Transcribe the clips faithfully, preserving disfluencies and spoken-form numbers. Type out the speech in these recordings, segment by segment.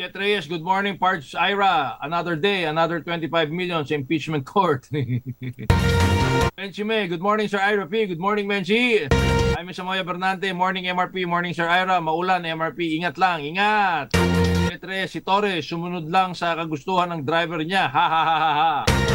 Jet Reyes, good morning. Parts Ira, another day, another twenty-five million sa impeachment court. Menchi May, good morning Sir Ira P. Good morning Menchi. I'm Samoya Bernante, morning M R P, morning Sir Ira. Maulan M R P, ingat lang, ingat. Jet Reyes, si Torres, sumunod lang sa kagustuhan ng driver niya. Ha ha ha ha ha.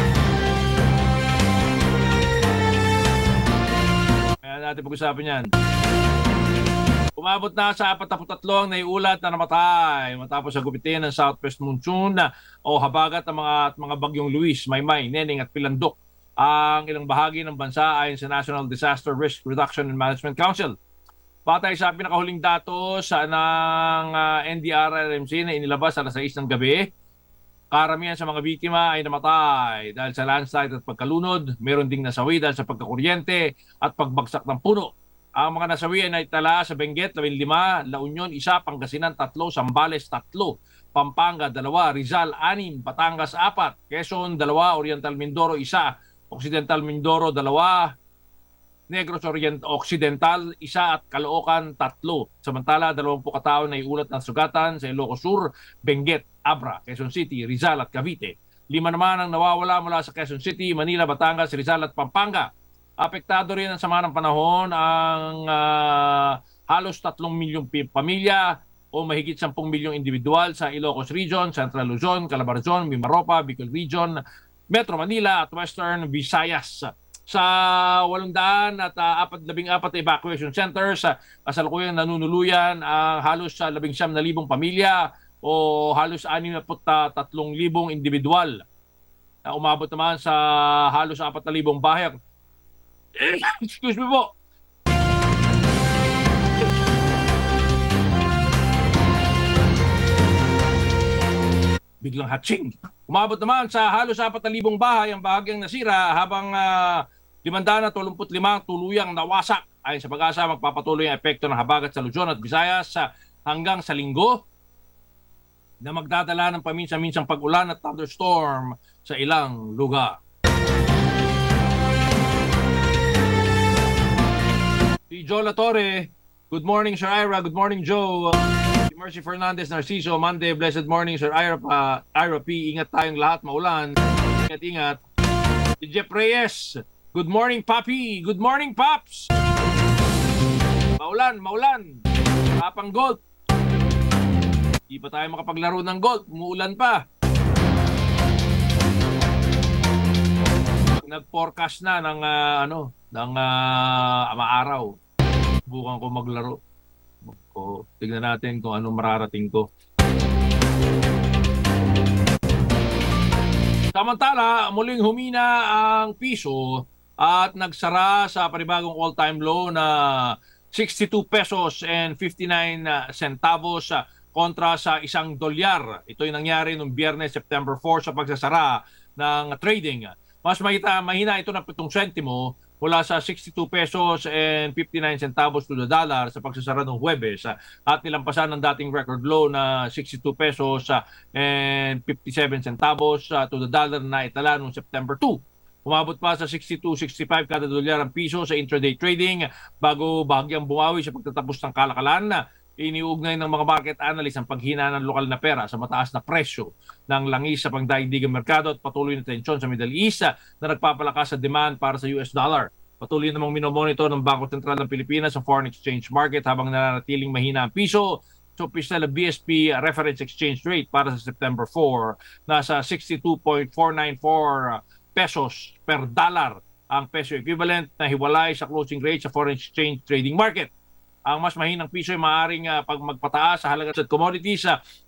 Kaya natin pag-usapan yan. Umabot na sa apat na tatlo ang naiulat na namatay matapos sa gupitin ng Southwest Monsoon o habagat ng mga, at mga bagyong Luis, Maymay, Neneng at Pilandok ang ilang bahagi ng bansa ayon sa National Disaster Risk Reduction and Management Council. Batay sa pinakahuling datos sa ng uh, N D R R M C na inilabas alas sais ng gabi, karamihan sa mga biktima ay namatay dahil sa landslide at pagkalunod, meron ding nasawi dahil sa pagkakuryente at pagbagsak ng puno. Ang mga nasawi ay naitala sa Benguet, labinlima, La Union, isa, Pangasinan, tatlo, Zambales, tatlo, Pampanga, dalawa, Rizal, anim, Batangas, apat, Quezon, dalawa, Oriental Mindoro, isa, Occidental Mindoro, dalawa, Negros Orient Occidental, isa at Caloocan, tatlo. Samantala, dalawampu katao na iulat ng sugatan sa Ilocos Sur, Benguet, Abra, Quezon City, Rizal at Cavite. Lima naman ang nawawala mula sa Quezon City, Manila, Batangas, Rizal at Pampanga. Apektado rin ang sama ng panahon ang uh, halos tatlong milyong pamilya o mahigit sampung milyong individual sa Ilocos Region, Central Luzon, Calabarzon, Mimaropa, Bicol Region, Metro Manila at Western Visayas. Sa walong daan at uh, labing apat na evacuation centers, uh, kasalukuyang nanunuluyan ang uh, halos sa labing siyam na libong pamilya o halos anim na tatlong libong individual. Uh, umabot naman sa halos apat na libong bahay. Excuse me po. Biglang hatching. Umabot naman sa halos apat na libong bahay ang bahagyang nasira habang uh, limandaan na tulumput limang tuluyang nawasak. Ayon sa Pag-asa, magpapatuloy ang epekto ng habagat sa Luzon at Visayas uh, hanggang sa linggo na magdadala ng paminsan-minsang pag-ulan at thunderstorm sa ilang lugar. Si Joe Latorre, good morning Sir Ira, good morning Joe. Si Mercy Fernandez Narciso, Monday, blessed morning Sir Ira, uh, Ira P, ingat tayong lahat, maulan. Ingat, ingat. Si Jeff Reyes, good morning Papi, good morning Paps. Maulan, maulan. Tapang golf. Di pa tayo makapaglaro ng golf, umuulan pa. Nag-forecast na ng uh, ano, ng uh, maaraw. Subukan ko maglaro. O, tignan natin kung anong mararating ko. Samantala, muling humina ang piso at nagsara sa panibagong all-time low na sixty-two pesos and fifty-nine centavos kontra sa isang dolyar. Ito yung nangyari noong Biyernes, September four sa pagsasara ng trading. Mas mahina, mahina ito ng pitong sentimo mula sa sixty-two pesos and fifty-nine centavos to the dollar sa pagsasara ng Huwebes at nilampasan ng dating record low na sixty-two pesos and fifty-seven centavos to the dollar na itala noong September two. Umabot pa sa sixty-two sixty-five kada dolyar ang piso sa intraday trading bago bahagyang bumawi sa pagtatapos ng kalakalan. Iniugnay ng mga market analyst ang paghina ng lokal na pera sa mataas na presyo ng langis sa pangdaigdigang merkado at patuloy na tensyon sa Middle East na nagpapalakas sa demand para sa U S dollar. Patuloy namang minomonitor ng Bangko Sentral ng Pilipinas ang foreign exchange market habang nananatiling mahina ang piso. So, opisyal na B S P reference exchange rate para sa September four nasa sixty-two point four nine four pesos per dollar ang peso equivalent na hiwalay sa closing rate sa foreign exchange trading market. Ang mas mahinang piso ay maaaring uh, pag magpataas sa halaga sa commodities uh,